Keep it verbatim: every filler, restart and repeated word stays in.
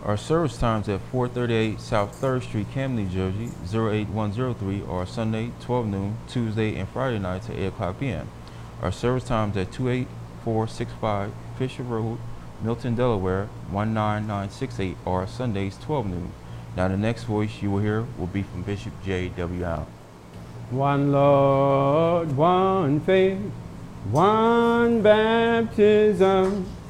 Our service times at four thirty-eight South third Street, Camden, New Jersey, zero eight one zero three are Sunday, twelve noon, Tuesday and Friday nights at eight o'clock p m Our service times at two eight four six five Fisher Road, Milton, Delaware, one nine nine six eight are Sundays, twelve noon. Now the next voice you will hear will be from Bishop J W Allen. One Lord, one faith, one baptism,